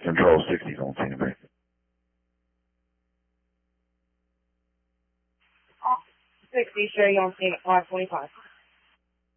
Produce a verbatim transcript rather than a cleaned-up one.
Control sixty, don't see anybody. sixty, show you on scene at five twenty-five.